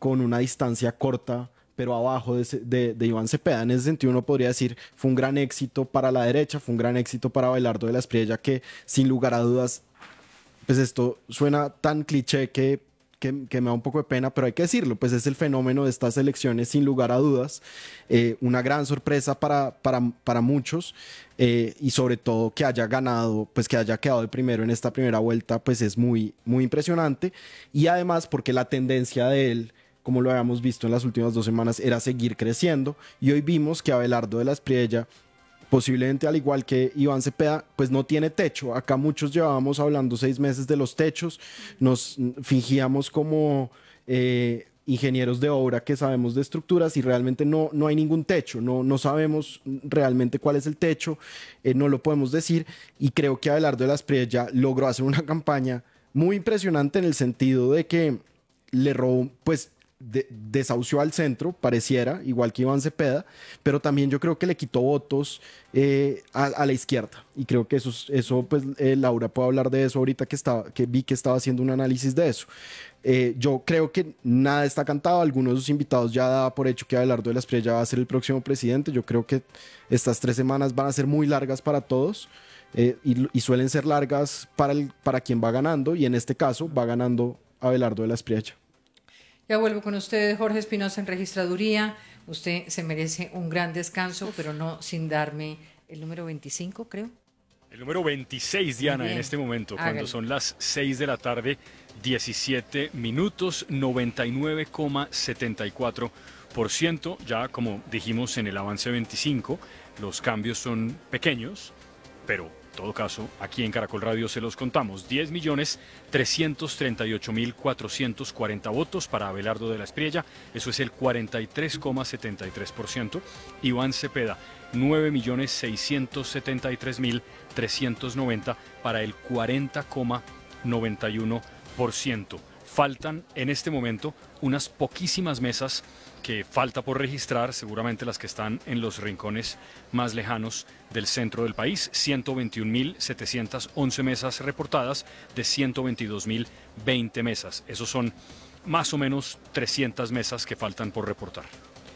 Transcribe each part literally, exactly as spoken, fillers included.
con una distancia corta, pero abajo de, de, de Iván Cepeda. En ese sentido uno podría decir, fue un gran éxito para la derecha, fue un gran éxito para Abelardo de la Espriella, que sin lugar a dudas, pues esto suena tan cliché que, que, que me da un poco de pena, pero hay que decirlo, pues es el fenómeno de estas elecciones sin lugar a dudas, eh, una gran sorpresa para, para, para muchos, eh, y sobre todo que haya ganado, pues que haya quedado de primero en esta primera vuelta, pues es muy, muy impresionante, y además porque la tendencia de él, como lo habíamos visto en las últimas dos semanas, era seguir creciendo, y hoy vimos que Abelardo de la Espriella, posiblemente al igual que Iván Cepeda, pues no tiene techo. Acá muchos llevábamos hablando seis meses de los techos, nos fingíamos como eh, ingenieros de obra que sabemos de estructuras y realmente no, no hay ningún techo, no, no sabemos realmente cuál es el techo, eh, no lo podemos decir, y creo que Abelardo de la Espriella logró hacer una campaña muy impresionante en el sentido de que le robó, pues de, desahució al centro, pareciera, igual que Iván Cepeda, pero también yo creo que le quitó votos eh, a, a la izquierda, y creo que eso, eso pues eh, Laura puede hablar de eso ahorita que, estaba, que vi que estaba haciendo un análisis de eso. Eh, yo creo que nada está cantado, algunos de sus invitados ya daba por hecho que Abelardo de la Espriella va a ser el próximo presidente. Yo creo que estas tres semanas van a ser muy largas para todos, eh, y, y suelen ser largas para, el, para quien va ganando, y en este caso va ganando Abelardo de la Espriella. Ya vuelvo con usted, Jorge Espinosa, en Registraduría. Usted se merece un gran descanso, pero no sin darme el número veinticinco, creo. El número veintiséis, Diana, en este momento, Hágale. cuando son las seis de la tarde, diecisiete minutos, noventa y nueve coma setenta y cuatro por ciento. Ya como dijimos en el avance veinticinco, los cambios son pequeños, pero en todo caso, aquí en Caracol Radio se los contamos. diez millones trescientos treinta y ocho mil cuatrocientos cuarenta votos para Abelardo de la Espriella, eso es el cuarenta y tres coma setenta y tres por ciento. Iván Cepeda, nueve millones seiscientos setenta y tres mil trescientos noventa para el cuarenta coma noventa y uno por ciento. Faltan en este momento unas poquísimas mesas que falta por registrar, seguramente las que están en los rincones más lejanos del centro del país. ciento veintiún mil setecientas once mesas reportadas de ciento veintidós mil veinte mesas. Esos son más o menos trescientas mesas que faltan por reportar.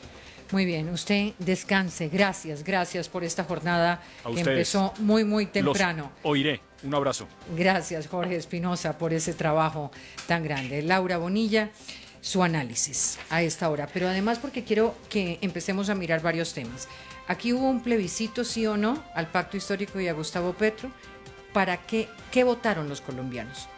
Muy bien, usted descanse. Gracias, gracias por esta jornada A que ustedes. empezó muy, muy temprano. Los oiré. Un abrazo. Gracias, Jorge Espinosa, por ese trabajo tan grande. Laura Bonilla, su análisis a esta hora, pero además porque quiero que empecemos a mirar varios temas. Aquí hubo un plebiscito, sí o no, al Pacto Histórico y a Gustavo Petro. ¿Para qué, qué votaron los colombianos?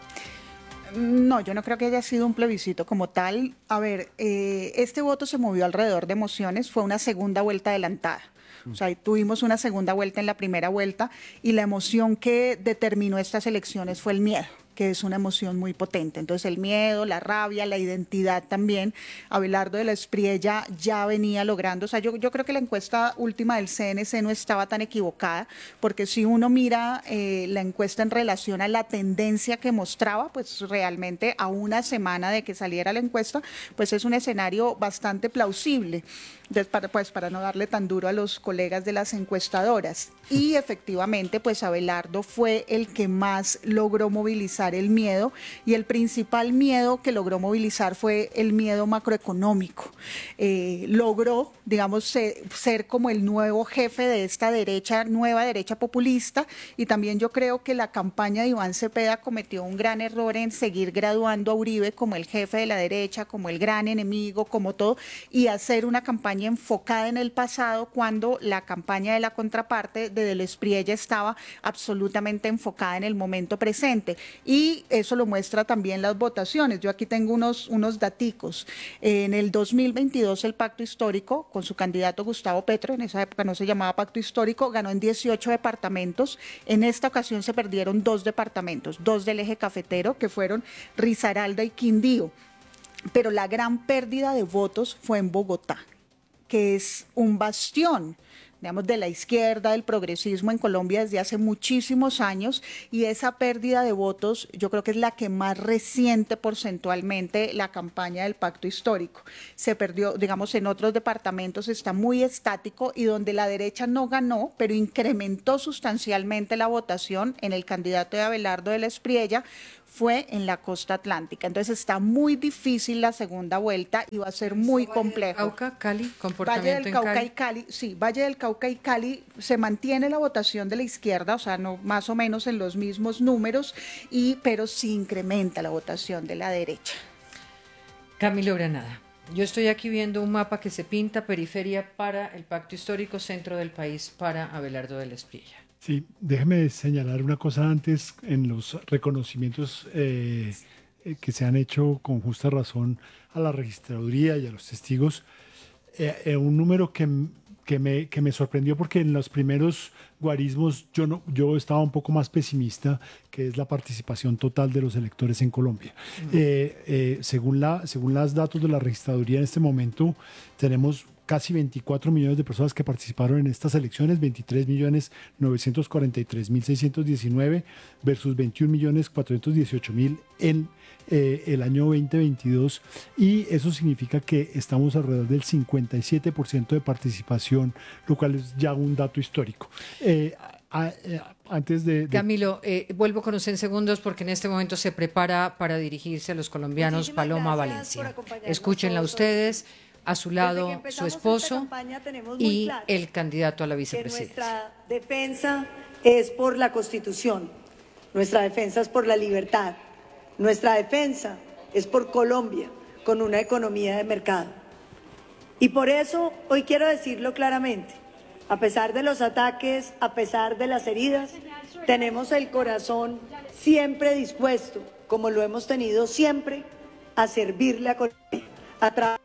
No, yo no creo que haya sido un plebiscito como tal. A ver, eh, este voto se movió alrededor de emociones, fue una segunda vuelta adelantada. O sea, tuvimos una segunda vuelta en la primera vuelta y la emoción que determinó estas elecciones fue el miedo, que es una emoción muy potente. Entonces el miedo, la rabia, la identidad también. Abelardo de la Espriella ya venía logrando, o sea, yo, yo creo que la encuesta última del C N C no estaba tan equivocada, porque si uno mira eh, la encuesta en relación a la tendencia que mostraba, pues realmente a una semana de que saliera la encuesta, pues es un escenario bastante plausible. Entonces, para, pues para no darle tan duro a los colegas de las encuestadoras. Y efectivamente, pues Abelardo fue el que más logró movilizar el miedo, y el principal miedo que logró movilizar fue el miedo macroeconómico. Eh, logró, digamos, ser, ser como el nuevo jefe de esta derecha, nueva derecha populista, y también yo creo que la campaña de Iván Cepeda cometió un gran error en seguir graduando a Uribe como el jefe de la derecha, como el gran enemigo, como todo, y hacer una campaña enfocada en el pasado, cuando la campaña de la contraparte de De la Espriella estaba absolutamente enfocada en el momento presente, y eso lo muestra también las votaciones. Yo aquí tengo unos, unos daticos. En el dos mil veintidós el Pacto Histórico, con su candidato Gustavo Petro, en esa época no se llamaba Pacto Histórico, ganó en dieciocho departamentos. En esta ocasión se perdieron dos departamentos, dos del eje cafetero, que fueron Risaralda y Quindío, pero la gran pérdida de votos fue en Bogotá, que es un bastión, digamos, de la izquierda, del progresismo en Colombia desde hace muchísimos años, y esa pérdida de votos yo creo que es la que más resiente porcentualmente la campaña del Pacto Histórico. Se perdió, digamos, en otros departamentos está muy estático, y donde la derecha no ganó, pero incrementó sustancialmente la votación en el candidato de Abelardo de la Espriella, fue en la costa atlántica. Entonces está muy difícil la segunda vuelta y va a ser muy complejo. Cauca, Cali, Valle comportamiento del Cauca en Cali. y Cali, sí, Valle del Cauca y Cali se mantiene la votación de la izquierda, o sea, no más o menos en los mismos números, y pero sí incrementa la votación de la derecha. Camilo Granada. Yo estoy aquí viendo un mapa que se pinta, periferia para el Pacto Histórico, centro del país para Abelardo de la Espriella. Sí, déjeme señalar una cosa antes en los reconocimientos eh, eh, que se han hecho con justa razón a la registraduría y a los testigos. Eh, eh, un número que, que, me, que me sorprendió porque en los primeros guarismos yo, no, yo estaba un poco más pesimista, que es la participación total de los electores en Colombia. Uh-huh. eh, eh, según, la, según los datos de la registraduría en este momento, tenemos casi veinticuatro millones de personas que participaron en estas elecciones, veintitrés millones novecientos cuarenta y tres mil seiscientos diecinueve versus veintiún millones cuatrocientos dieciocho mil en eh, el año veinte veintidós, y eso significa que estamos alrededor del cincuenta y siete por ciento de participación, lo cual es ya un dato histórico. Eh, a, eh, antes de, de... Camilo, eh, vuelvo con usted en segundos porque en este momento se prepara para dirigirse a los colombianos Muchísimas Paloma Valencia. Escúchenla ustedes. A su lado su esposo y claro el candidato a la vicepresidencia. Nuestra defensa es por la Constitución, nuestra defensa es por la libertad, nuestra defensa es por Colombia con una economía de mercado. Y por eso hoy quiero decirlo claramente, a pesar de los ataques, a pesar de las heridas, tenemos el corazón siempre dispuesto, como lo hemos tenido siempre, a servirle a Colombia, a trabajar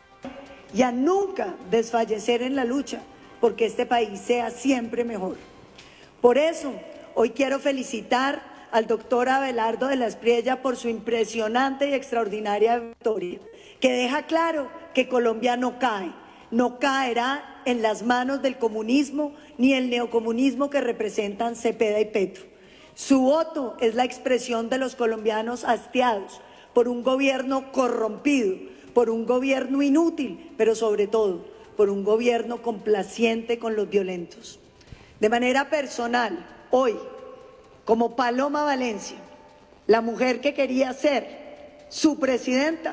y a nunca desfallecer en la lucha porque este país sea siempre mejor. Por eso, hoy quiero felicitar al doctor Abelardo de la Espriella por su impresionante y extraordinaria victoria, que deja claro que Colombia no cae, no caerá en las manos del comunismo ni el neocomunismo que representan Cepeda y Petro. Su voto es la expresión de los colombianos hastiados por un gobierno corrompido, por un gobierno inútil, pero sobre todo por un gobierno complaciente con los violentos. De manera personal, hoy, como Paloma Valencia, la mujer que quería ser su presidenta,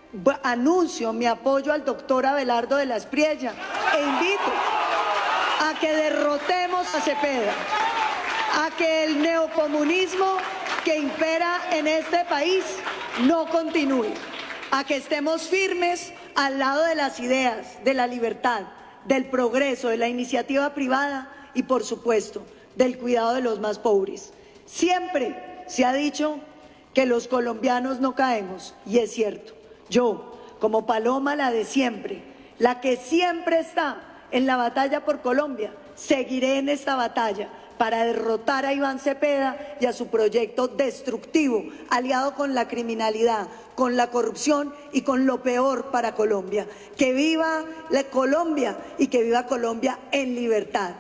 anuncio mi apoyo al doctor Abelardo de la Espriella e invito a que derrotemos a Cepeda, a que el neocomunismo que impera en este país no continúe, a que estemos firmes al lado de las ideas, de la libertad, del progreso, de la iniciativa privada y, por supuesto, del cuidado de los más pobres. Siempre se ha dicho que los colombianos no caemos, y es cierto. Yo, como Paloma, la de siempre, la que siempre está en la batalla por Colombia, seguiré en esta batalla para derrotar a Iván Cepeda y a su proyecto destructivo, aliado con la criminalidad, con la corrupción y con lo peor para Colombia. Que viva la Colombia y que viva Colombia en libertad.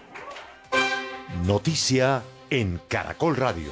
Noticia en Caracol Radio.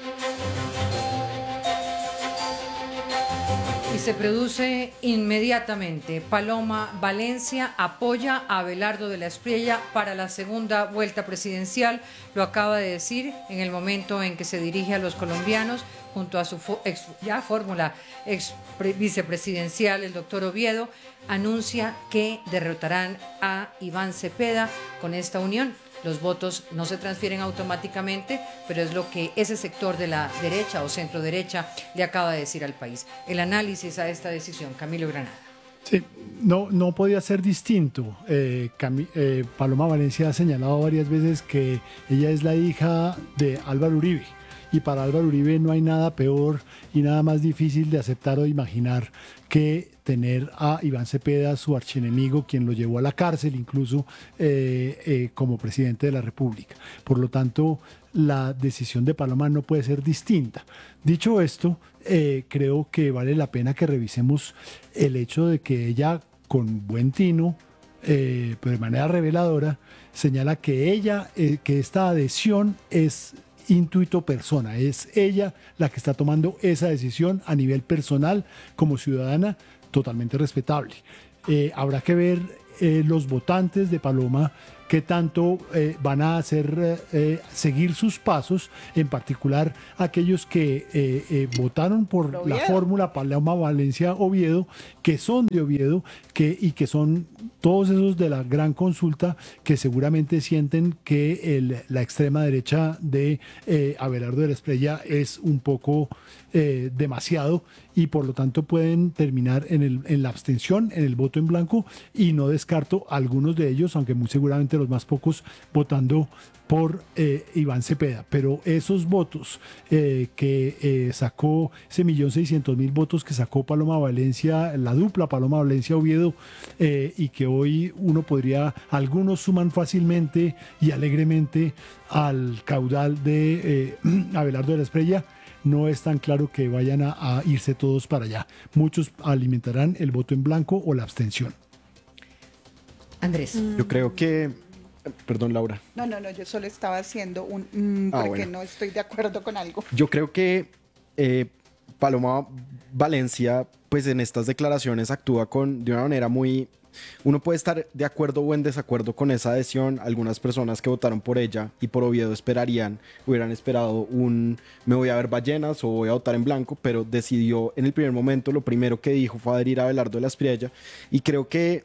Y se produce inmediatamente. Paloma Valencia apoya a Abelardo de la Espriella para la segunda vuelta presidencial. Lo acaba de decir en el momento en que se dirige a los colombianos junto a su ex, ya fórmula ex vicepresidencial, el doctor Oviedo, anuncia que derrotarán a Iván Cepeda con esta unión. Los votos no se transfieren automáticamente, pero es lo que ese sector de la derecha o centro derecha le acaba de decir al país. El análisis a esta decisión, Camilo Granada. Sí, no, no podía ser distinto. Eh, Cami, eh, Paloma Valencia ha señalado varias veces que ella es la hija de Álvaro Uribe. Y para Álvaro Uribe no hay nada peor y nada más difícil de aceptar o de imaginar que tener a Iván Cepeda, su archienemigo, quien lo llevó a la cárcel incluso eh, eh, como presidente de la República. Por lo tanto, la decisión de Paloma no puede ser distinta. Dicho esto, eh, creo que vale la pena que revisemos el hecho de que ella, con buen tino, eh, pero de manera reveladora, señala que ella, eh, que esta adhesión es intuito persona, es ella la que está tomando esa decisión a nivel personal como ciudadana, totalmente respetable. Eh, habrá que ver eh, los votantes de Paloma qué tanto eh, van a hacer eh, seguir sus pasos, en particular aquellos que eh, eh, votaron por la fórmula Paloma Valencia Oviedo, que son de Oviedo que, y que son todos esos de la gran consulta que seguramente sienten que el, la extrema derecha de eh, Abelardo de la Espriella es un poco eh, demasiado y por lo tanto pueden terminar en, el, en la abstención, en el voto en blanco, y no descarto a algunos de ellos, aunque muy seguramente los más pocos, votando por eh, Iván Cepeda. Pero esos votos eh, que eh, sacó, ese millón seiscientos mil votos que sacó Paloma Valencia, la dupla Paloma Valencia Oviedo, eh, y que hoy uno podría, algunos suman fácilmente y alegremente al caudal de eh, Abelardo de la Espriella, no es tan claro que vayan a, a irse todos para allá. Muchos alimentarán el voto en blanco o la abstención. Andrés. Yo creo que... Perdón, Laura. No, no, no, yo solo estaba haciendo un... Mm, Ah, porque bueno. no estoy de acuerdo con algo. Yo creo que eh, Paloma Valencia, pues en estas declaraciones actúa con, de una manera muy... Uno puede estar de acuerdo o en desacuerdo con esa adhesión. Algunas personas que votaron por ella y por Oviedo esperarían, hubieran esperado un me voy a ver ballenas o voy a votar en blanco, pero decidió en el primer momento, lo primero que dijo fue adherir a Abelardo de la Espriella, y creo que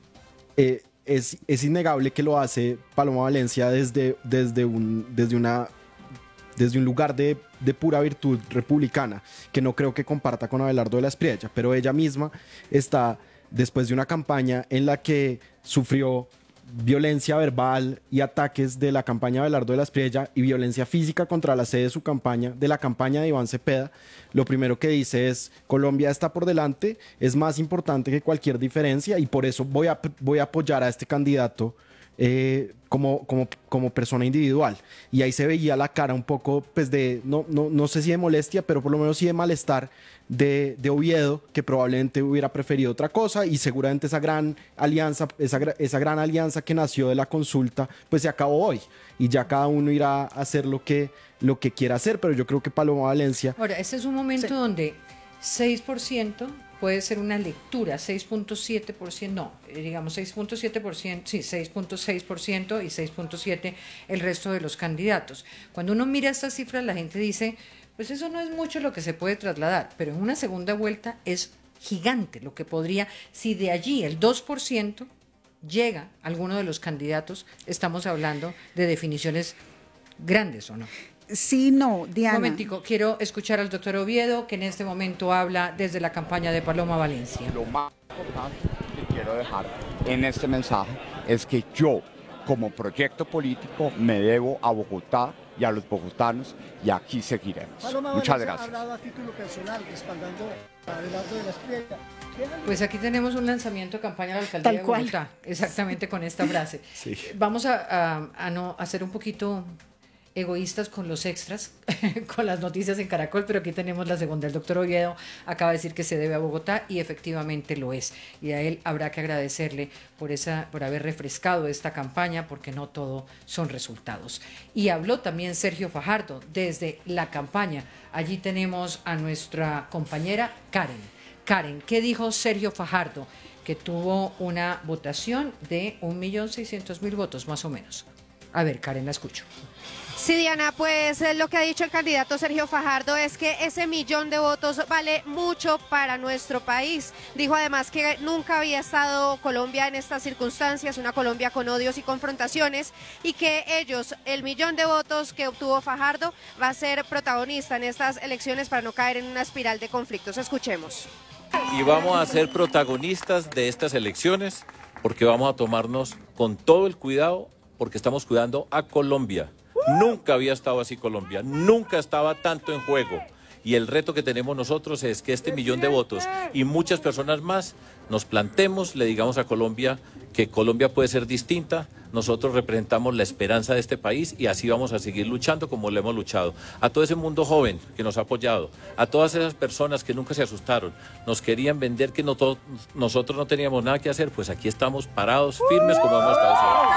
eh, es, es innegable que lo hace Paloma Valencia desde, desde, un, desde una... desde un lugar de, de pura virtud republicana, que no creo que comparta con Abelardo de la Espriella, pero ella misma está después de una campaña en la que sufrió violencia verbal y ataques de la campaña de Abelardo de la Espriella y violencia física contra la sede de su campaña, de la campaña de Iván Cepeda. Lo primero que dice es: Colombia está por delante, es más importante que cualquier diferencia y por eso voy a, voy a apoyar a este candidato Eh, como, como, como persona individual. Y ahí se veía la cara un poco, pues de, no, no, no sé si de molestia, pero por lo menos sí de malestar de, de Oviedo, que probablemente hubiera preferido otra cosa, y seguramente esa gran alianza, esa, esa gran alianza que nació de la consulta, pues se acabó hoy. Y ya cada uno irá a hacer lo que, lo que quiera hacer, pero yo creo que Paloma Valencia... Ahora, este es un momento sí. donde seis por ciento puede ser una lectura, seis punto siete por ciento, no, digamos seis punto siete por ciento, sí, seis punto seis por ciento y seis punto siete por ciento el resto de los candidatos. Cuando uno mira estas cifras, la gente dice, pues eso no es mucho lo que se puede trasladar, pero en una segunda vuelta es gigante lo que podría, si de allí el dos por ciento llega a alguno de los candidatos, estamos hablando de definiciones grandes, ¿o no? Sí, no, Diana. Un momentico, quiero escuchar al doctor Oviedo, que en este momento habla desde la campaña de Paloma Valencia. Lo más importante que quiero dejar en este mensaje es que yo, como proyecto político, me debo a Bogotá y a los bogotanos, y aquí seguiremos. Paloma Muchas Valencia gracias. ha hablado a título personal, respaldando a Abelardo de la Espriella. Pues aquí tenemos un lanzamiento de campaña a la alcaldía Tal de cual. Bogotá, exactamente con esta frase. Sí. Vamos a, a, a no hacer un poquito egoístas con los extras, con las noticias en Caracol, pero aquí tenemos la segunda. El doctor Oviedo acaba de decir que se debe a Bogotá y efectivamente lo es. Y a él habrá que agradecerle por, esa, por haber refrescado esta campaña, porque no todo son resultados. Y habló también Sergio Fajardo desde la campaña. Allí tenemos a nuestra compañera Karen. Karen, ¿qué dijo Sergio Fajardo? Que tuvo una votación de un millón seiscientos mil votos, más o menos. A ver, Karen, la escucho. Sí, Diana, pues eh, lo que ha dicho el candidato Sergio Fajardo es que ese millón de votos vale mucho para nuestro país. Dijo además que nunca había estado Colombia en estas circunstancias, una Colombia con odios y confrontaciones, y que ellos, el millón de votos que obtuvo Fajardo, va a ser protagonista en estas elecciones para no caer en una espiral de conflictos. Escuchemos. Y vamos a ser protagonistas de estas elecciones porque vamos a tomarnos con todo el cuidado, porque estamos cuidando a Colombia. Nunca había estado así Colombia, nunca estaba tanto en juego. Y el reto que tenemos nosotros es que este millón de votos y muchas personas más nos plantemos, le digamos a Colombia que Colombia puede ser distinta. Nosotros representamos la esperanza de este país y así vamos a seguir luchando como lo hemos luchado. A todo ese mundo joven que nos ha apoyado, a todas esas personas que nunca se asustaron, nos querían vender que no to- nosotros no teníamos nada que hacer, pues aquí estamos parados, firmes como hemos estado siempre.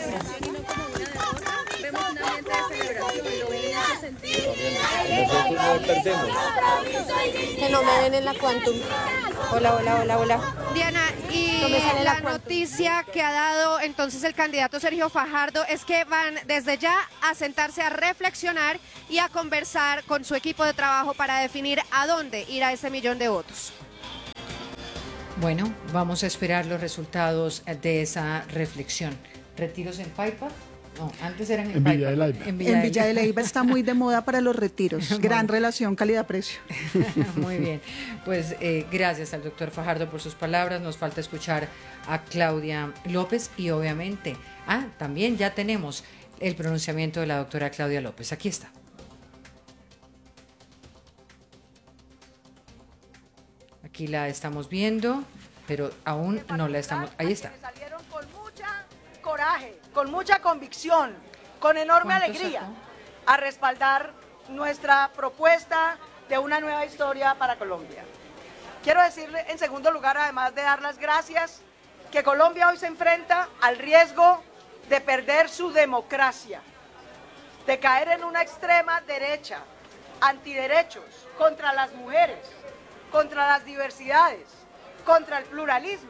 Nosotros no perdemos. Que no me ven en la Quantum. Hola, hola, hola, hola. Diana, y no la, la noticia que ha dado entonces el candidato Sergio Fajardo es que van desde ya a sentarse a reflexionar y a conversar con su equipo de trabajo para definir a dónde irá ese millón de votos. Bueno, vamos a esperar los resultados de esa reflexión. ¿Retiros en Paipa? No, antes eran en, en Paipa. Villa de Leyva. En Villa, en Villa de Leyva está muy de moda para los retiros. Gran relación calidad-precio. Muy bien. Pues eh, gracias al doctor Fajardo por sus palabras. Nos falta escuchar a Claudia López y obviamente, ah, también ya tenemos el pronunciamiento de la doctora Claudia López. Aquí está. Aquí la estamos viendo, pero aún no la estamos... Ahí está. Salieron con mucha coraje, con mucha convicción, con enorme alegría sacó? a respaldar nuestra propuesta de una nueva historia para Colombia. Quiero decirle, en segundo lugar, además de dar las gracias, que Colombia hoy se enfrenta al riesgo de perder su democracia, de caer en una extrema derecha, antiderechos, contra las mujeres, contra las diversidades, contra el pluralismo.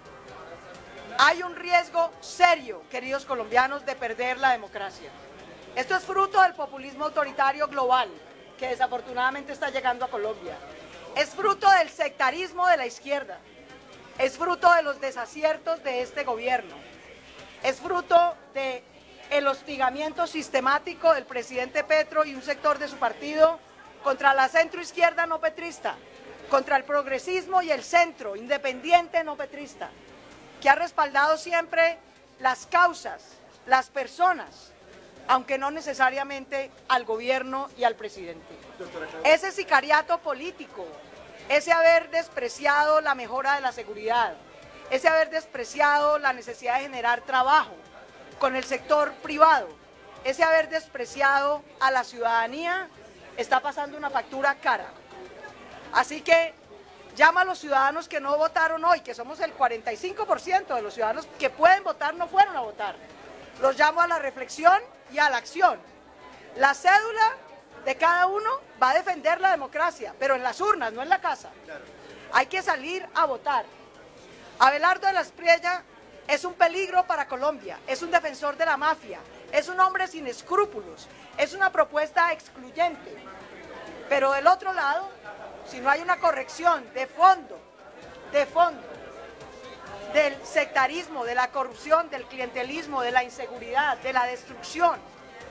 Hay un riesgo serio, queridos colombianos, de perder la democracia. Esto es fruto del populismo autoritario global que desafortunadamente está llegando a Colombia. Es fruto del sectarismo de la izquierda. Es fruto de los desaciertos de este gobierno. Es fruto del hostigamiento sistemático del presidente Petro y un sector de su partido contra la centroizquierda no petrista, contra el progresismo y el centro independiente no petrista, que ha respaldado siempre las causas, las personas, aunque no necesariamente al gobierno y al presidente. Ese sicariato político, ese haber despreciado la mejora de la seguridad, ese haber despreciado la necesidad de generar trabajo con el sector privado, ese haber despreciado a la ciudadanía, está pasando una factura cara. Así que llama a los ciudadanos que no votaron hoy, que somos el cuarenta y cinco por ciento de los ciudadanos que pueden votar no fueron a votar. Los llamo a la reflexión y a la acción. La cédula de cada uno va a defender la democracia, pero en las urnas, no en la casa. Hay que salir a votar. Abelardo de la Espriella es un peligro para Colombia, es un defensor de la mafia, es un hombre sin escrúpulos, es una propuesta excluyente. Pero del otro lado, si no hay una corrección de fondo, de fondo, del sectarismo, de la corrupción, del clientelismo, de la inseguridad, de la destrucción,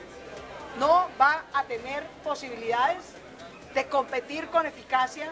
no va a tener posibilidades de competir con eficacia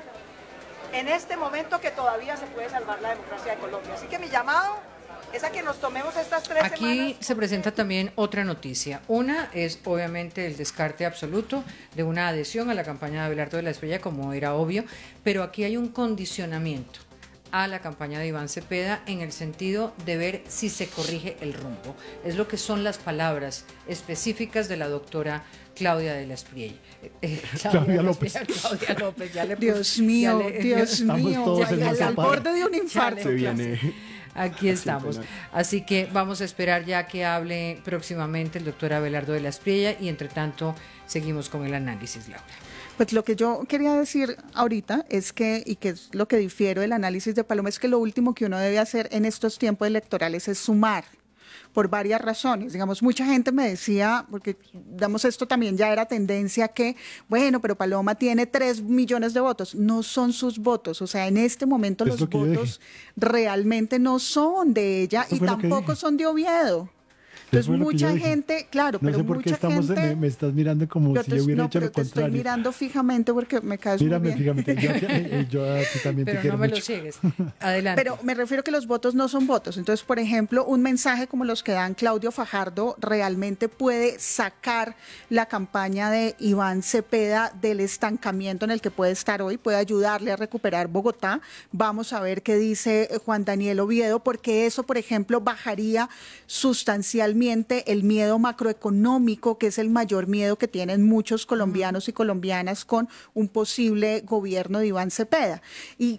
en este momento que todavía se puede salvar la democracia de Colombia. Así que mi llamado es a que nos tomemos estas tres Aquí semanas. Aquí se presenta también otra noticia. Una es obviamente el descarte absoluto de una adhesión a la campaña de Abelardo de la Espriella, como era obvio, pero aquí hay un condicionamiento a la campaña de Iván Cepeda en el sentido de ver si se corrige el rumbo. Es lo que son las palabras específicas de la doctora Claudia de la Espriella. Eh, Claudia, Claudia López. Claudia López, ya le Dios puse, mío, ya le, Dios mío, ya, ya, ya, al borde de un infarto. Se viene. Aquí estamos. Así que vamos a esperar ya que hable próximamente el doctor Abelardo de la Espriella y entre tanto seguimos con el análisis, Laura. Pues lo que yo quería decir ahorita es que, y que es lo que difiero del análisis de Paloma, es que lo último que uno debe hacer en estos tiempos electorales es sumar, por varias razones. Digamos, mucha gente me decía, porque digamos, esto también ya era tendencia, que, bueno, pero Paloma tiene tres millones de votos. No son sus votos. O sea, en este momento es los votos realmente no son de ella y tampoco son de Oviedo. Entonces mucha gente, claro, no pero sé por qué mucha estamos gente... Me, me estás mirando como yo si te, yo hubiera no, hecho lo te contrario. estoy mirando fijamente porque me caes Mírame muy bien. fijamente, yo, yo a ti también pero te quiero no me mucho. lo sigues. Adelante. Pero me refiero que los votos no son votos. Entonces, por ejemplo, un mensaje como los que dan Claudio Fajardo realmente puede sacar la campaña de Iván Cepeda del estancamiento en el que puede estar hoy, puede ayudarle a recuperar Bogotá. Vamos a ver qué dice Juan Daniel Oviedo, porque eso, por ejemplo, bajaría sustancialmente el miedo macroeconómico, que es el mayor miedo que tienen muchos colombianos y colombianas con un posible gobierno de Iván Cepeda. Y,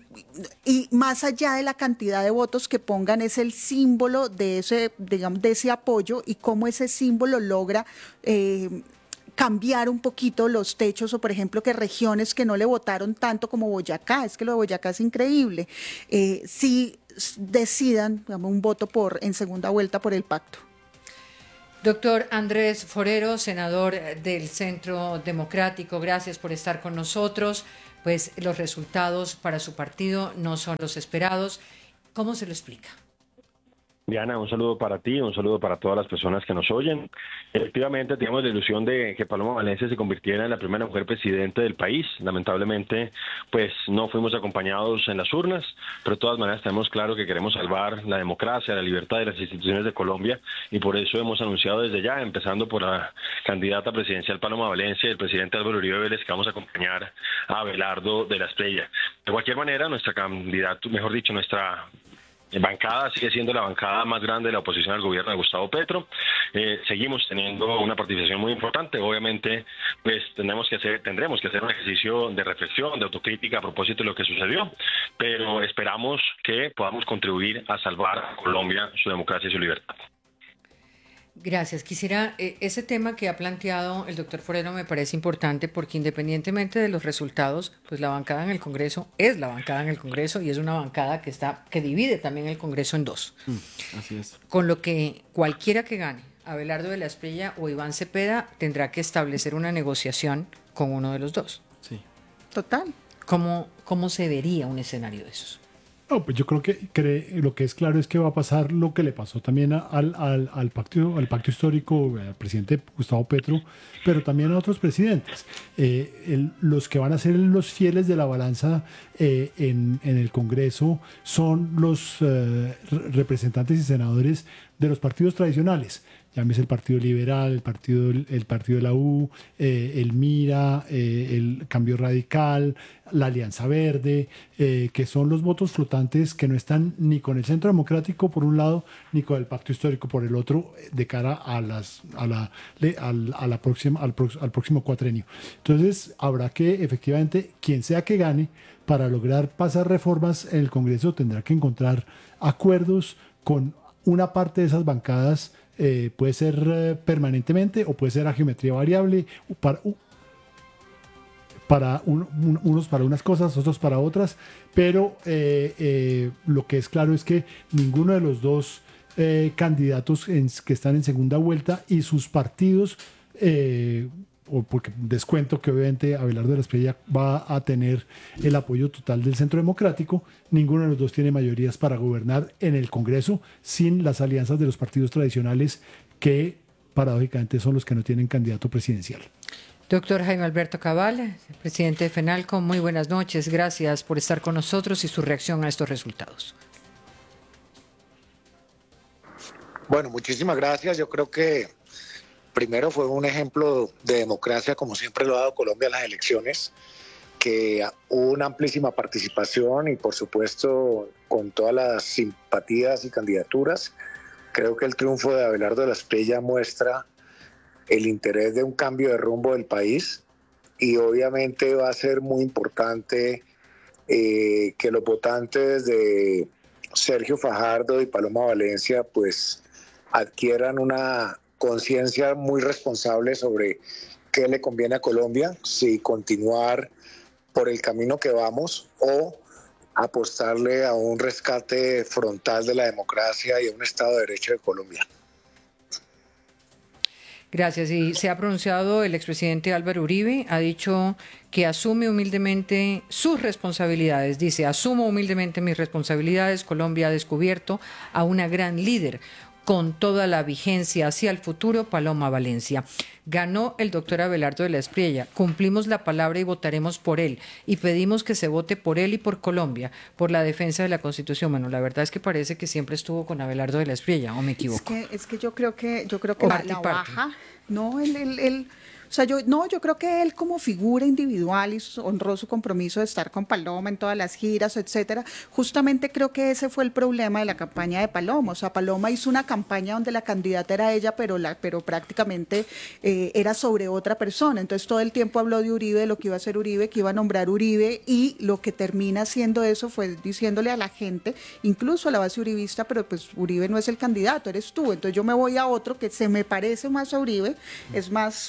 y más allá de la cantidad de votos que pongan, es el símbolo de ese, digamos, de ese apoyo y cómo ese símbolo logra eh, cambiar un poquito los techos o, por ejemplo, que regiones que no le votaron tanto como Boyacá, es que lo de Boyacá es increíble, eh, sí decidan, digamos, un voto por en segunda vuelta por el pacto. Doctor Andrés Forero, senador del Centro Democrático, gracias por estar con nosotros. Pues los resultados para su partido no son los esperados. ¿Cómo se lo explica? Diana, un saludo para ti, un saludo para todas las personas que nos oyen. Efectivamente, teníamos la ilusión de que Paloma Valencia se convirtiera en la primera mujer presidente del país. Lamentablemente, pues no fuimos acompañados en las urnas, pero de todas maneras tenemos claro que queremos salvar la democracia, la libertad de las instituciones de Colombia, y por eso hemos anunciado desde ya, empezando por la candidata presidencial Paloma Valencia y el presidente Álvaro Uribe Vélez, que vamos a acompañar a Abelardo de la Espriella. De cualquier manera, nuestra candidata, mejor dicho, nuestra bancada sigue siendo la bancada más grande de la oposición al gobierno de Gustavo Petro. Eh, seguimos teniendo una participación muy importante. Obviamente, pues tenemos que hacer, tendremos que hacer un ejercicio de reflexión, de autocrítica a propósito de lo que sucedió, pero esperamos que podamos contribuir a salvar a Colombia, su democracia y su libertad. Gracias. Quisiera, eh, ese tema que ha planteado el doctor Forero me parece importante porque independientemente de los resultados, pues la bancada en el Congreso es la bancada en el Congreso y es una bancada que está que divide también el Congreso en dos. Mm, así es. Con lo que cualquiera que gane, Abelardo de la Espriella o Iván Cepeda, tendrá que establecer una negociación con uno de los dos. Sí. Total. ¿Cómo, cómo se vería un escenario de esos? No, pues yo creo que cree, lo que es claro es que va a pasar lo que le pasó también al, al, al, pacto, al pacto histórico al presidente Gustavo Petro, pero también a otros presidentes. Eh, el, los que van a ser los fieles de la balanza eh, en, en el Congreso son los eh, representantes y senadores de los partidos tradicionales. Llámese el Partido Liberal, el Partido, el partido de la U, eh, el MIRA, eh, el Cambio Radical, la Alianza Verde, eh, que son los votos flotantes que no están ni con el Centro Democrático por un lado, ni con el Pacto Histórico por el otro, de cara a, las, a, la, a, a la próxima, al, al próximo cuatrenio. Entonces, habrá que, efectivamente, quien sea que gane, para lograr pasar reformas en el Congreso, tendrá que encontrar acuerdos con una parte de esas bancadas. Eh, puede ser eh, permanentemente o puede ser a geometría variable, para, uh, para un, un, unos para unas cosas, otros para otras, pero eh, eh, lo que es claro es que ninguno de los dos eh, candidatos en, que están en segunda vuelta y sus partidos, eh, o porque descuento que obviamente Abelardo de la Espriella va a tener el apoyo total del Centro Democrático, ninguno de los dos tiene mayorías para gobernar en el Congreso sin las alianzas de los partidos tradicionales que paradójicamente son los que no tienen candidato presidencial. Doctor Jaime Alberto Cabal, presidente de FENALCO, muy buenas noches, gracias por estar con nosotros y su reacción a estos resultados. Bueno, muchísimas gracias. Yo creo que primero fue un ejemplo de democracia, como siempre lo ha dado Colombia en las elecciones, que hubo una amplísima participación y por supuesto con todas las simpatías y candidaturas. Creo que el triunfo de Abelardo de la Espriella muestra el interés de un cambio de rumbo del país y obviamente va a ser muy importante eh, que los votantes de Sergio Fajardo y Paloma Valencia pues adquieran una conciencia muy responsable sobre qué le conviene a Colombia, si continuar por el camino que vamos o apostarle a un rescate frontal de la democracia y a un Estado de Derecho de Colombia. Gracias. Y se ha pronunciado el expresidente Álvaro Uribe, ha dicho que asume humildemente sus responsabilidades. Dice, asumo humildemente mis responsabilidades. Colombia ha descubierto a una gran líder con toda la vigencia hacia el futuro, Paloma Valencia. Ganó el doctor Abelardo de la Espriella. Cumplimos la palabra y votaremos por él. Y pedimos que se vote por él y por Colombia, por la defensa de la Constitución. Bueno, la verdad es que parece que siempre estuvo con Abelardo de la Espriella, ¿o me equivoco? Es que, es que yo creo que, yo creo que la, la baja, no, el, el, el O sea, yo no, yo creo que él como figura individual y honró su compromiso de estar con Paloma en todas las giras, etcétera. Justamente creo que ese fue el problema de la campaña de Paloma. O sea, Paloma hizo una campaña donde la candidata era ella, pero la, pero prácticamente eh, era sobre otra persona. Entonces todo el tiempo habló de Uribe, de lo que iba a hacer Uribe, que iba a nombrar Uribe, y lo que termina haciendo eso fue diciéndole a la gente, incluso a la base uribista, pero pues Uribe no es el candidato, eres tú. Entonces yo me voy a otro que se me parece más a Uribe, es más hombre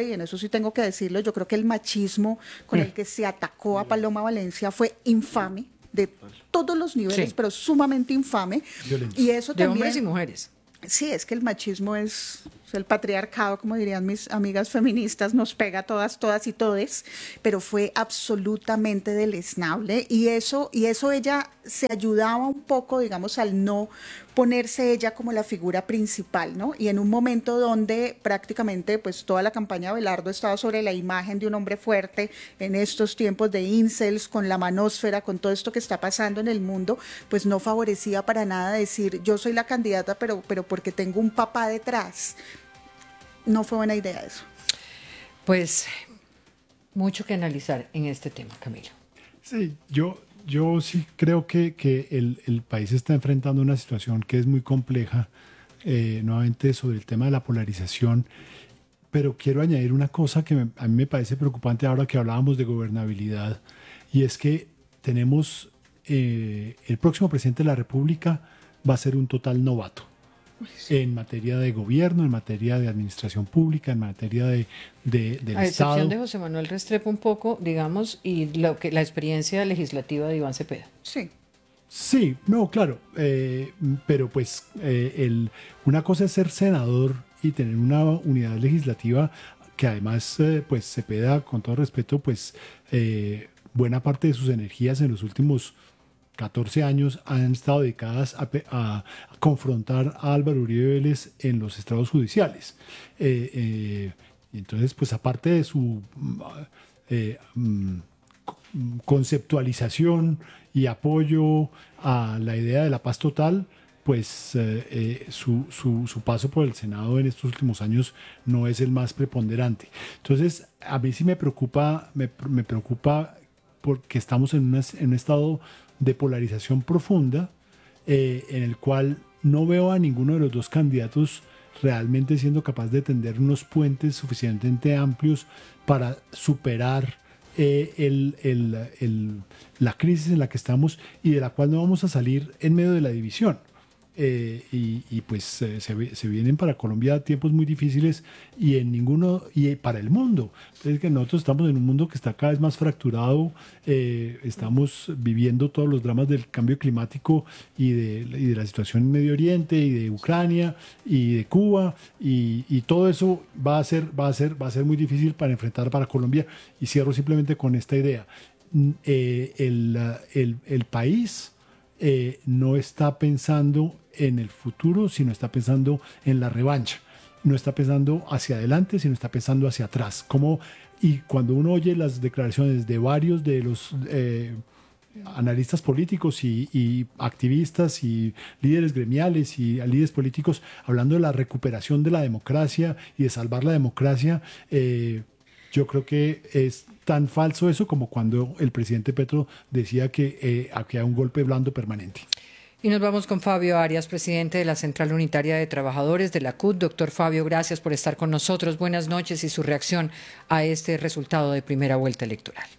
y en eso sí tengo que decirlo, yo creo que el machismo con el que se atacó a Paloma Valencia fue infame, de todos los niveles, Sí. pero sumamente infame. Violento. Y eso De también... hombres y mujeres. Sí, es que el machismo es, es el patriarcado, como dirían mis amigas feministas, nos pega a todas, todas y todes, pero fue absolutamente deleznable y eso, y eso ella se ayudaba un poco, digamos, al no ponerse ella como la figura principal, ¿no? Y en un momento donde prácticamente pues toda la campaña de Abelardo estaba sobre la imagen de un hombre fuerte en estos tiempos de incels, con la manósfera, con todo esto que está pasando en el mundo, pues no favorecía para nada decir yo soy la candidata, pero, pero porque tengo un papá detrás. No fue buena idea eso. Pues mucho que analizar en este tema, Camilo. Sí, yo, yo sí creo que, que el, el país está enfrentando una situación que es muy compleja, eh, nuevamente sobre el tema de la polarización, pero quiero añadir una cosa que me- a mí me parece preocupante ahora que hablábamos de gobernabilidad, y es que tenemos, eh, el próximo presidente de la República va a ser un total novato en materia de gobierno, en materia de administración pública, en materia de, de- del A excepción Estado. de José Manuel Restrepo un poco, digamos, y lo que la experiencia legislativa de Iván Cepeda. Sí. Sí, no, claro, eh, pero pues eh, el, una cosa es ser senador y tener una unidad legislativa que además, eh, pues Cepeda, con todo respeto, pues eh, buena parte de sus energías en los últimos catorce años han estado dedicadas a, pe- a confrontar a Álvaro Uribe Vélez en los estrados judiciales. Eh, eh, y entonces, pues aparte de su mm, eh, mm, conceptualización y apoyo a la idea de la paz total, pues eh, eh, su, su- su paso por el Senado en estos últimos años no es el más preponderante. Entonces, a mí sí me preocupa, me, me preocupa porque estamos en, una- en un estado de polarización profunda, eh, en el cual no veo a ninguno de los dos candidatos realmente siendo capaz de tender unos puentes suficientemente amplios para superar eh, el- el- el- la crisis en la que estamos y de la cual no vamos a salir en medio de la división. Eh, y, y pues eh, se, ve- se vienen para Colombia tiempos muy difíciles y en ninguno y para el mundo. Es que nosotros estamos en un mundo que está cada vez más fracturado, eh, estamos viviendo todos los dramas del cambio climático y de, y de la situación en Medio Oriente y de Ucrania y de Cuba y, y todo eso va a ser va a ser va a ser muy difícil para enfrentar para Colombia. Y cierro simplemente con esta idea. Mm, eh, el, ah, el- el país eh, no está pensando en el futuro, sino está pensando en la revancha. No está pensando hacia adelante, sino está pensando hacia atrás. Como, y cuando uno oye las declaraciones de varios de los eh, analistas políticos y, y activistas y líderes gremiales y líderes políticos hablando de la recuperación de la democracia y de salvar la democracia, eh, yo creo que es tan falso eso como cuando el presidente Petro decía que eh, aquí hay un golpe blando permanente. Y nos vamos con Fabio Arias, presidente de la Central Unitaria de Trabajadores de la C U T. Doctor Fabio, gracias por estar con nosotros. Buenas noches y su reacción a este resultado de primera vuelta electoral.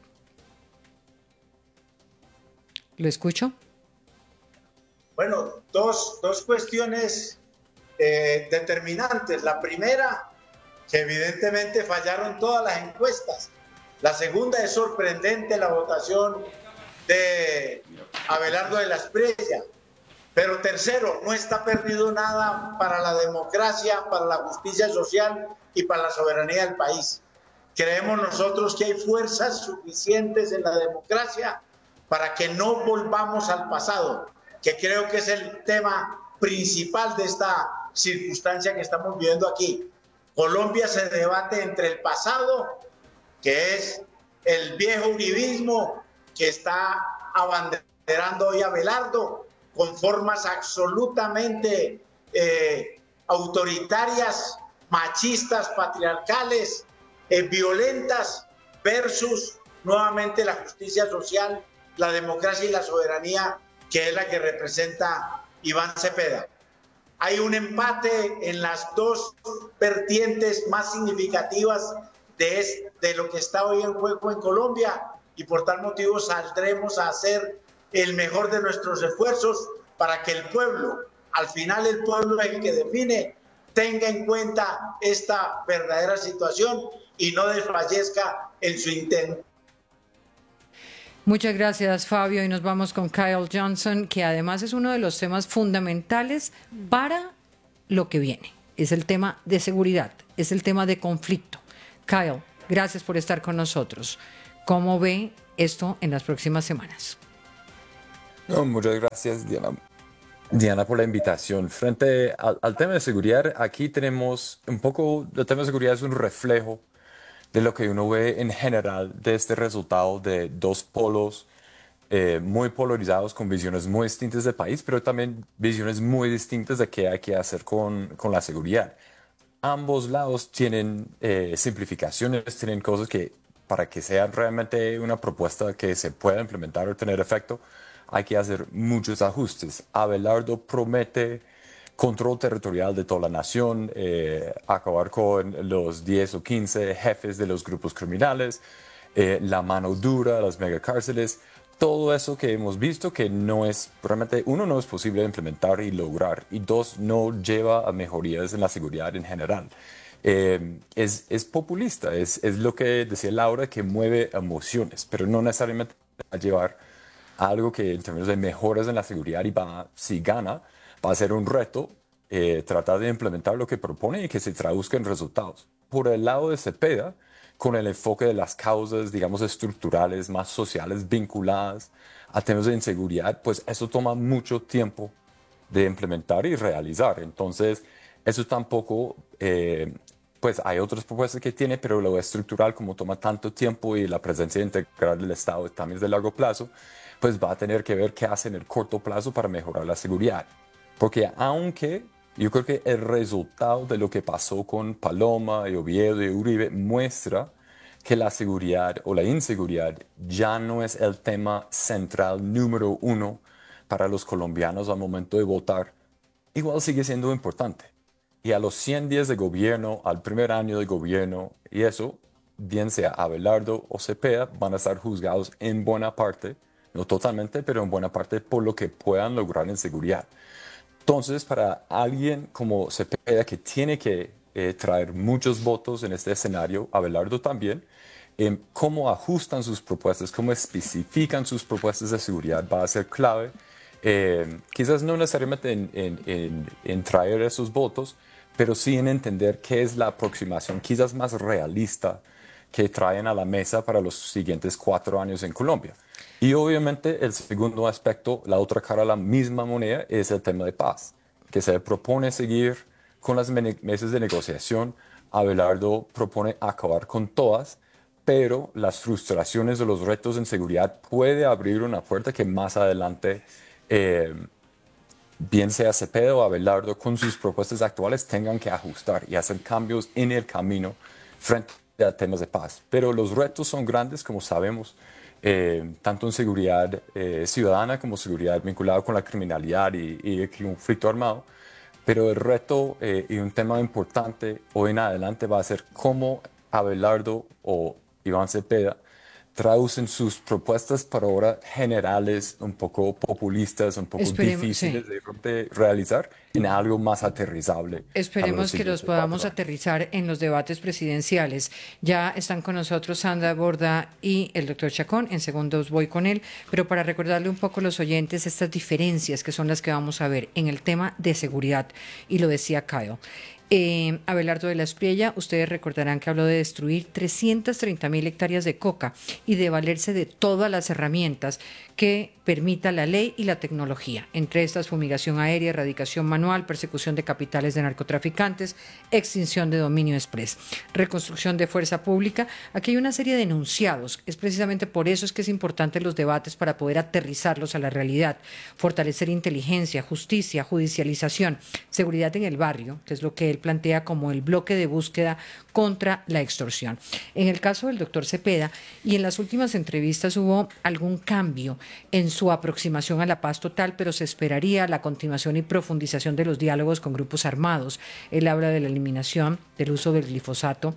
¿Lo escucho? Bueno, dos, dos cuestiones eh, determinantes. La primera, que evidentemente fallaron todas las encuestas. La segunda, es sorprendente la votación de Abelardo de la Espriella. Pero tercero, no está perdido nada para la democracia, para la justicia social y para la soberanía del país. Creemos nosotros que hay fuerzas suficientes en la democracia para que no volvamos al pasado, que creo que es el tema principal de esta circunstancia que estamos viviendo aquí. Colombia se debate entre el pasado, que es el viejo uribismo que está abanderando hoy Abelardo, con formas absolutamente eh, autoritarias, machistas, patriarcales, eh, violentas, versus nuevamente la justicia social, la democracia y la soberanía, que es la que representa Iván Cepeda. Hay un empate en las dos vertientes más significativas de, es, de lo que está hoy en juego en Colombia, y por tal motivo saldremos a hacer el mejor de nuestros esfuerzos para que el pueblo, al final el pueblo es el que define, tenga en cuenta esta verdadera situación y no desfallezca en su intento. Muchas gracias, Fabio, y nos vamos con Kyle Johnson, que además es uno de los temas fundamentales para lo que viene. Es el tema de seguridad, es el tema de conflicto. Kyle, gracias por estar con nosotros. ¿Cómo ve esto en las próximas semanas? No, muchas gracias, Diana. Diana, por la invitación. Frente al, al tema de seguridad, aquí tenemos un poco, el tema de seguridad es un reflejo de lo que uno ve en general de este resultado de dos polos eh, muy polarizados con visiones muy distintas del país, pero también visiones muy distintas de qué hay que hacer con, con la seguridad. Ambos lados tienen eh, simplificaciones, tienen cosas que para que sea realmente una propuesta que se pueda implementar o tener efecto, hay que hacer muchos ajustes. Abelardo promete control territorial de toda la nación, eh, acabar con los diez o quince jefes de los grupos criminales, eh, la mano dura, las megacárceles, todo eso que hemos visto que no es, realmente, uno, no es posible implementar y lograr, y dos, no lleva a mejorías en la seguridad en general. Eh, es, es populista, es, es lo que decía Laura, que mueve emociones, pero no necesariamente va a llevar a algo que en términos de mejoras en la seguridad, y va, si gana, va a ser un reto eh, tratar de implementar lo que propone y que se traduzca en resultados. Por el lado de Cepeda, con el enfoque de las causas, digamos, estructurales, más sociales, vinculadas a temas de inseguridad, pues eso toma mucho tiempo de implementar y realizar. Entonces, eso tampoco, eh, pues hay otras propuestas que tiene, pero lo estructural, como toma tanto tiempo y la presencia integral del Estado también es de largo plazo, pues va a tener que ver qué hace en el corto plazo para mejorar la seguridad. Porque aunque yo creo que el resultado de lo que pasó con Paloma y Oviedo y Uribe muestra que la seguridad o la inseguridad ya no es el tema central número uno para los colombianos al momento de votar, igual sigue siendo importante. Y a los cien días de gobierno, al primer año de gobierno, y eso, bien sea Abelardo o Cepeda, van a estar juzgados en buena parte, no totalmente, pero en buena parte por lo que puedan lograr en seguridad. Entonces, para alguien como Cepeda, que tiene que eh, traer muchos votos en este escenario, Abelardo también, eh, cómo ajustan sus propuestas, cómo especifican sus propuestas de seguridad va a ser clave. Eh, quizás no necesariamente en, en, en, en traer esos votos, pero sí en entender qué es la aproximación quizás más realista que traen a la mesa para los siguientes cuatro años en Colombia. Y obviamente el segundo aspecto, la otra cara de la misma moneda, es el tema de paz, que se propone seguir con las mesas de negociación. Abelardo propone acabar con todas, pero las frustraciones de los retos en seguridad puede abrir una puerta que más adelante, eh, bien sea Cepeda o Abelardo, con sus propuestas actuales tengan que ajustar y hacer cambios en el camino frente a temas de paz. Pero los retos son grandes, como sabemos, eh, tanto en seguridad eh, ciudadana como seguridad vinculada con la criminalidad y, y el conflicto armado. Pero el reto eh, y un tema importante hoy en adelante va a ser cómo Abelardo o Iván Cepeda traducen sus propuestas para ahora generales, un poco populistas, un poco Esperemos, difíciles sí. de realizar, en algo más aterrizable. Esperemos que los podamos aterrizar en los debates presidenciales. Ya están con nosotros Sandra Borda y el doctor Chacón. En segundos voy con él, pero para recordarle un poco a los oyentes estas diferencias que son las que vamos a ver en el tema de seguridad. Y lo decía Kyle. Eh, Abelardo de la Espriella, ustedes recordarán que habló de destruir trescientas treinta mil hectáreas de coca y de valerse de todas las herramientas que permita la ley y la tecnología, entre estas fumigación aérea, erradicación manual, persecución de capitales de narcotraficantes, extinción de dominio express, reconstrucción de fuerza pública. Aquí hay una serie de enunciados, es precisamente por eso es que es importante los debates para poder aterrizarlos a la realidad, fortalecer inteligencia, justicia, judicialización, seguridad en el barrio, que es lo que él plantea como el bloque de búsqueda contra la extorsión. En el caso del doctor Cepeda, y en las últimas entrevistas hubo algún cambio en su aproximación a la paz total, pero se esperaría la continuación y profundización de los diálogos con grupos armados. Él habla de la eliminación del uso del glifosato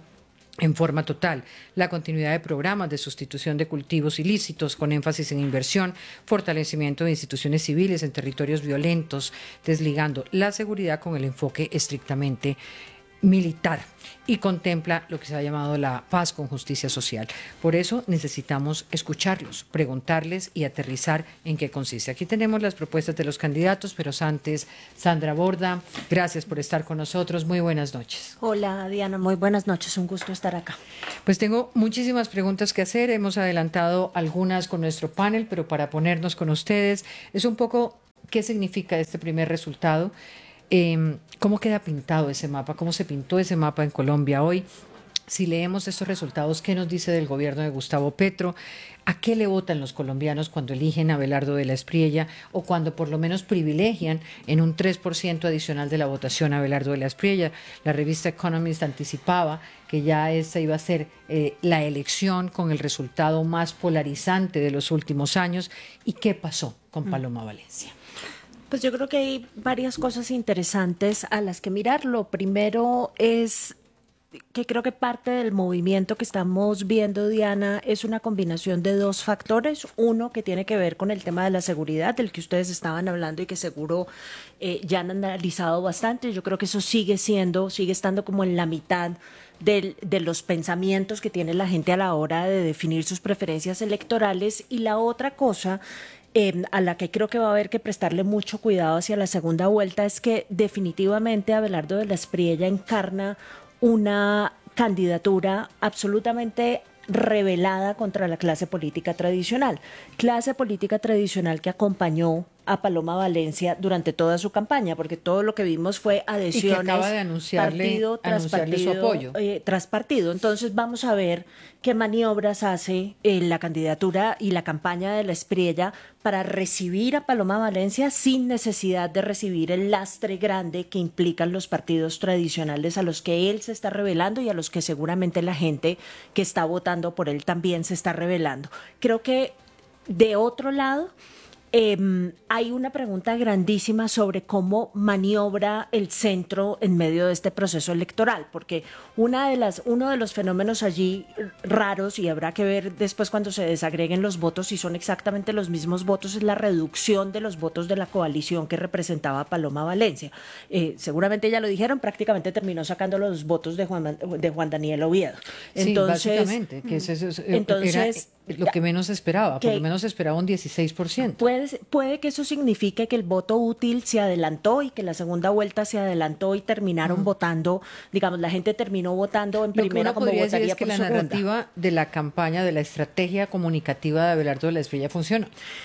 en forma total, la continuidad de programas de sustitución de cultivos ilícitos con énfasis en inversión, fortalecimiento de instituciones civiles en territorios violentos, desligando la seguridad con el enfoque estrictamente militar, y contempla lo que se ha llamado la paz con justicia social. Por eso necesitamos escucharlos, preguntarles y aterrizar en qué consiste. Aquí tenemos las propuestas de los candidatos, pero antes, Sandra Borda, gracias por estar con nosotros. Muy buenas noches. Hola, Diana, muy buenas noches. Un gusto estar acá. Pues tengo muchísimas preguntas que hacer. Hemos adelantado algunas con nuestro panel, pero para ponernos con ustedes, es un poco qué significa este primer resultado. Eh, ¿Cómo queda pintado ese mapa? ¿Cómo se pintó ese mapa en Colombia hoy? Si leemos estos resultados, ¿qué nos dice del gobierno de Gustavo Petro? ¿A qué le votan los colombianos cuando eligen a Abelardo de la Espriella o cuando por lo menos privilegian en un tres por ciento adicional de la votación a Abelardo de la Espriella? La revista Economist anticipaba que ya esta iba a ser eh, la elección con el resultado más polarizante de los últimos años. ¿Y qué pasó con Paloma Valencia? Pues yo creo que hay varias cosas interesantes a las que mirar. Lo primero es que creo que parte del movimiento que estamos viendo, Diana, es una combinación de dos factores. Uno que tiene que ver con el tema de la seguridad, del que ustedes estaban hablando y que seguro eh, ya han analizado bastante. Yo creo que eso sigue siendo, sigue estando como en la mitad de, de los pensamientos que tiene la gente a la hora de definir sus preferencias electorales. Y la otra cosa Eh, a la que creo que va a haber que prestarle mucho cuidado hacia la segunda vuelta es que definitivamente Abelardo de la Espriella encarna una candidatura absolutamente rebelada contra la clase política tradicional, clase política tradicional que acompañó a Paloma Valencia durante toda su campaña, porque todo lo que vimos fue adhesiones, y que acaba de anunciarle, partido tras anunciarle partido, su apoyo. Eh, tras partido. Entonces vamos a ver qué maniobras hace eh, la candidatura y la campaña de la Espriella para recibir a Paloma Valencia sin necesidad de recibir el lastre grande que implican los partidos tradicionales a los que él se está rebelando y a los que seguramente la gente que está votando por él también se está rebelando. Creo que de otro lado, Eh, hay una pregunta grandísima sobre cómo maniobra el centro en medio de este proceso electoral, porque una de las, uno de los fenómenos allí raros, y habrá que ver después cuando se desagreguen los votos si son exactamente los mismos votos, es la reducción de los votos de la coalición que representaba Paloma Valencia. Eh, seguramente ya lo dijeron, prácticamente terminó sacando los votos de Juan, de Juan Daniel Oviedo. Entonces, sí, básicamente, que ese, ese, entonces, era lo que menos esperaba, por lo menos esperaba un dieciséis por ciento. Puede, puede que eso signifique que el voto útil se adelantó y que la segunda vuelta se adelantó y terminaron mm. votando, digamos, la gente terminó votando en primera lo que uno como podría votaría decir es que por la segunda. narrativa de la campaña, de la estrategia comunicativa de Abelardo de la Espriella funciona.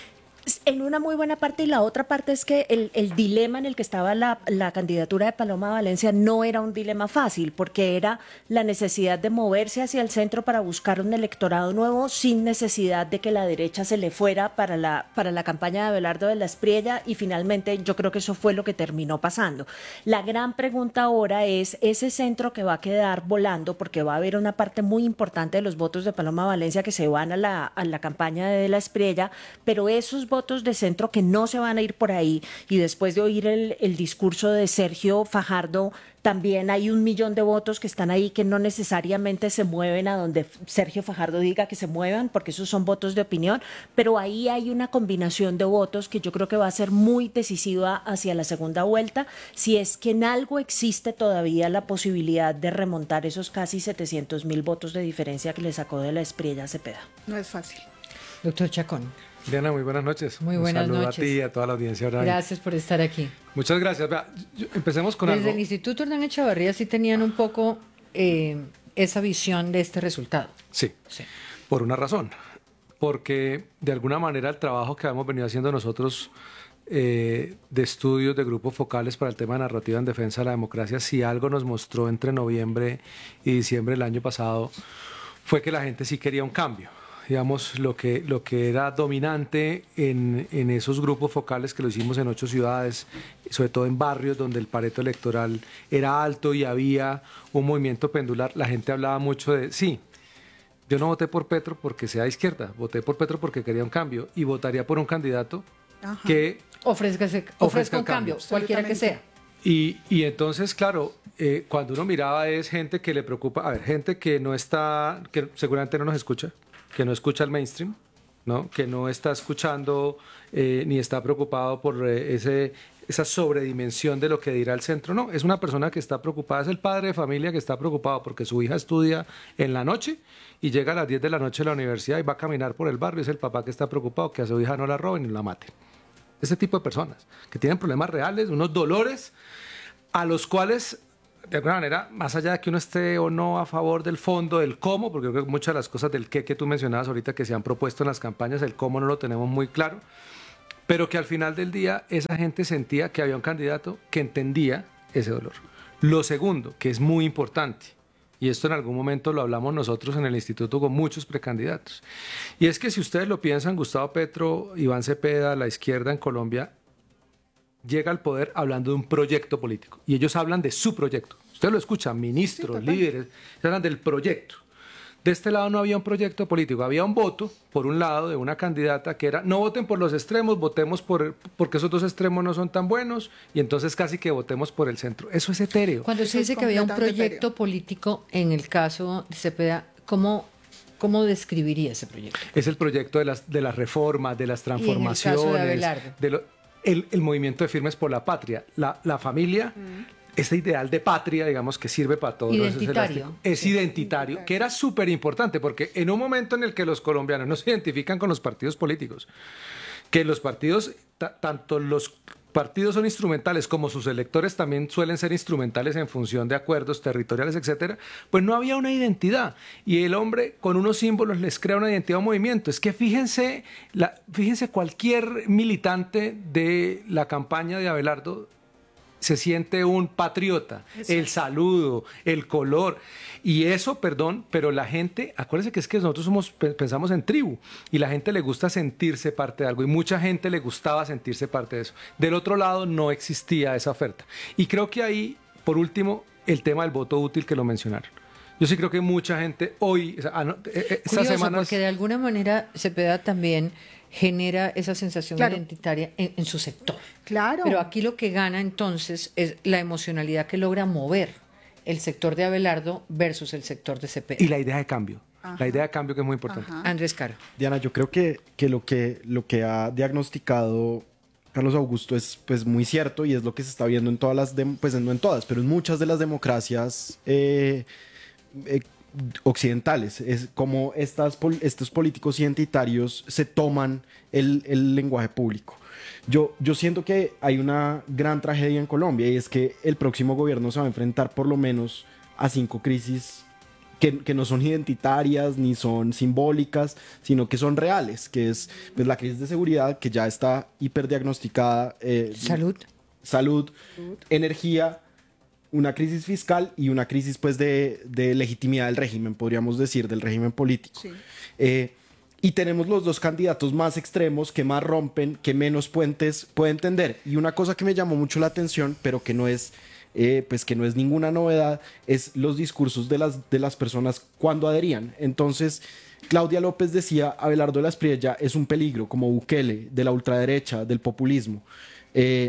En una muy buena parte, y la otra parte es que el, el dilema en el que estaba la, la candidatura de Paloma Valencia no era un dilema fácil, porque era la necesidad de moverse hacia el centro para buscar un electorado nuevo sin necesidad de que la derecha se le fuera para la, para la campaña de Abelardo de la Espriella, y finalmente yo creo que eso fue lo que terminó pasando. La gran pregunta ahora es ese centro que va a quedar volando, porque va a haber una parte muy importante de los votos de Paloma Valencia que se van a la, a la campaña de la Espriella, pero esos votos votos de centro que no se van a ir por ahí, y después de oír el, el discurso de Sergio Fajardo, también hay un millón de votos que están ahí que no necesariamente se mueven a donde Sergio Fajardo diga que se muevan, porque esos son votos de opinión, pero ahí hay una combinación de votos que yo creo que va a ser muy decisiva hacia la segunda vuelta, si es que en algo existe todavía la posibilidad de remontar esos casi setecientos mil votos de diferencia que le sacó de la Espriella a Cepeda. No es fácil. Doctor Chacón. Diana, muy buenas noches. Muy buenas Un saludo noches. a ti y a toda la audiencia. Ahora Gracias por estar aquí. Muchas gracias. Vea, yo, empecemos con Desde algo. el Instituto Hernán Echavarría sí tenían un poco eh, esa visión de este resultado. Sí, sí, por una razón. Porque de alguna manera el trabajo que hemos venido haciendo nosotros eh, de estudios de grupos focales para el tema de narrativa en defensa de la democracia, si algo nos mostró entre noviembre y diciembre del año pasado, fue que la gente sí quería un cambio. Digamos, lo que, lo que era dominante en, en esos grupos focales que lo hicimos en ocho ciudades, sobre todo en barrios donde el pareto electoral era alto y había un movimiento pendular, la gente hablaba mucho de, sí, yo no voté por Petro porque sea de izquierda, voté por Petro porque quería un cambio y votaría por un candidato Ajá. que ofrezca, ofrezca un cambio, cambio cualquiera que sea. Y, y entonces, claro, eh, cuando uno miraba es gente que le preocupa, a ver, gente que no está, que seguramente no nos escucha, que no escucha el mainstream, ¿no? Que no está escuchando eh, ni está preocupado por eh, ese, esa sobredimensión de lo que dirá el centro. No, es una persona que está preocupada, es el padre de familia que está preocupado porque su hija estudia en la noche y llega a las diez de la noche a la universidad y va a caminar por el barrio. Es el papá que está preocupado que a su hija no la roben ni la maten. Ese tipo de personas que tienen problemas reales, unos dolores a los cuales, de alguna manera, más allá de que uno esté o no a favor del fondo, del cómo, porque creo que muchas de las cosas del qué que tú mencionabas ahorita que se han propuesto en las campañas, el cómo no lo tenemos muy claro, pero que al final del día esa gente sentía que había un candidato que entendía ese dolor. Lo segundo, que es muy importante, y esto en algún momento lo hablamos nosotros en el instituto con muchos precandidatos, y es que si ustedes lo piensan, Gustavo Petro, Iván Cepeda, la izquierda en Colombia, llega al poder hablando de un proyecto político, y ellos hablan de su proyecto. Ustedes lo escuchan, ministros, sí, líderes, hablan del proyecto. De este lado no había un proyecto político, había un voto, por un lado, de una candidata que era, no voten por los extremos, votemos por, porque esos dos extremos no son tan buenos, y entonces casi que votemos por el centro. Eso es etéreo. Cuando se dice que había un proyecto político, en el caso de Cepeda, ¿cómo, cómo describiría ese proyecto? Es el proyecto de las, de las reformas, de las transformaciones, ¿Y en el caso de Abelardo? de lo, el, el movimiento de Firmes por la Patria, la, la familia... Mm. Este ideal de patria, digamos, que sirve para todos. Identitario. Es, es sí. identitario, que era súper importante, porque en un momento en el que los colombianos no se identifican con los partidos políticos, que los partidos, tanto los partidos son instrumentales como sus electores también suelen ser instrumentales en función de acuerdos territoriales, etcétera, pues no había una identidad. Y el hombre con unos símbolos les crea una identidad o un movimiento. Es que fíjense, la, fíjense cualquier militante de la campaña de Abelardo se siente un patriota, eso. El saludo, el color, y eso, perdón, pero la gente, acuérdense que es que nosotros somos, pensamos en tribu, y la gente le gusta sentirse parte de algo, y mucha gente le gustaba sentirse parte de eso. Del otro lado no existía esa oferta. Y creo que ahí, por último, el tema del voto útil que lo mencionaron. Yo sí creo que mucha gente hoy, o sea, estas Curioso, semanas... porque de alguna manera Cepeda también genera esa sensación claro. identitaria en, en su sector. Claro. Pero aquí lo que gana entonces es la emocionalidad que logra mover el sector de Abelardo versus el sector de Cepeda. Y la idea de cambio. Ajá. La idea de cambio que es muy importante. Ajá. Andrés Caro. Diana, yo creo que, que, lo que lo que ha diagnosticado Carlos Augusto es pues muy cierto y es lo que se está viendo en todas las, pues no en todas, pero en muchas de las democracias eh, eh, occidentales. Es como estas, estos políticos identitarios se toman el, el lenguaje público. Yo, yo siento que hay una gran tragedia en Colombia y es que el próximo gobierno se va a enfrentar por lo menos a cinco crisis que, que no son identitarias ni son simbólicas, sino que son reales, que es pues, la crisis de seguridad que ya está hiperdiagnosticada. Eh, salud. Salud, salud, energía, una crisis fiscal y una crisis pues de, de legitimidad del régimen, podríamos decir, del régimen político. Sí. Eh, y tenemos los dos candidatos más extremos, que más rompen, que menos puentes pueden tender. Y una cosa que me llamó mucho la atención, pero que no es, eh, pues que no es ninguna novedad, es los discursos de las, de las personas cuando adherían. Entonces, Claudia López decía, Abelardo de la Espriella es un peligro, como Bukele, de la ultraderecha, del populismo. Eh,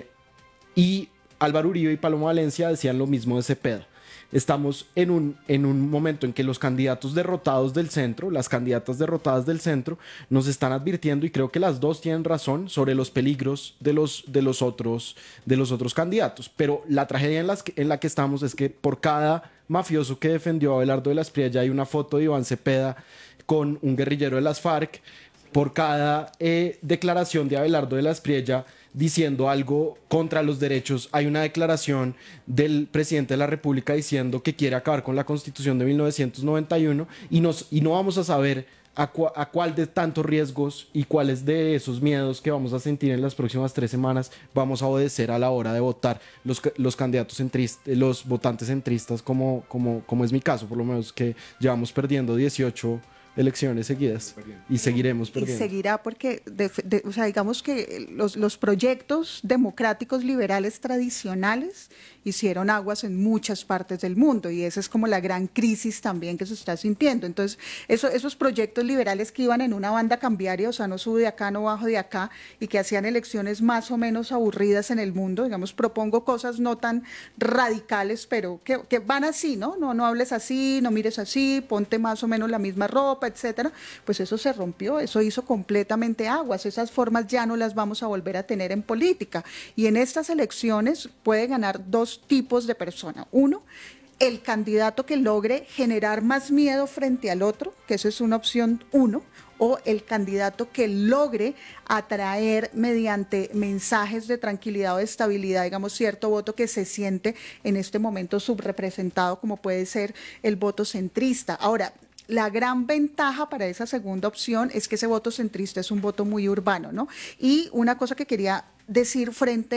y Álvaro Uribe y Paloma Valencia decían lo mismo de Cepeda. Estamos en un, en un momento en que los candidatos derrotados del centro, las candidatas derrotadas del centro, nos están advirtiendo, y creo que las dos tienen razón, sobre los peligros de los, de los, otros, de los otros candidatos. Pero la tragedia en, las que, en la que estamos es que por cada mafioso que defendió a Abelardo de la Espriella hay una foto de Iván Cepeda con un guerrillero de las FARC. Por cada eh, declaración de Abelardo de la Espriella diciendo algo contra los derechos, hay una declaración del presidente de la República diciendo que quiere acabar con la Constitución de mil novecientos noventa y uno, y, nos, y no vamos a saber a, cu a cuál de tantos riesgos y cuáles de esos miedos que vamos a sentir en las próximas tres semanas vamos a obedecer a la hora de votar los, los candidatos centristas, los votantes centristas, como, como, como es mi caso, por lo menos, que llevamos perdiendo dieciocho elecciones seguidas y seguiremos perdiendo. Y seguirá porque, de, de, o sea, digamos que los, los proyectos democráticos liberales tradicionales hicieron aguas en muchas partes del mundo y esa es como la gran crisis también que se está sintiendo. Entonces, eso, esos proyectos liberales que iban en una banda cambiaria, o sea, no sube de acá, no bajo de acá, y que hacían elecciones más o menos aburridas en el mundo, digamos, propongo cosas no tan radicales, pero que, que van así, ¿no? ¿no? No hables así, no mires así, ponte más o menos la misma ropa, etcétera. Pues eso se rompió, eso hizo completamente aguas, esas formas ya no las vamos a volver a tener en política. Y en estas elecciones puede ganar dos tipos de personas. Uno, el candidato que logre generar más miedo frente al otro, que eso es una opción uno, o el candidato que logre atraer mediante mensajes de tranquilidad o de estabilidad, digamos, cierto voto que se siente en este momento subrepresentado, como puede ser el voto centrista. Ahora, la gran ventaja para esa segunda opción es que ese voto centrista es un voto muy urbano, ¿no? Y una cosa que quería decir frente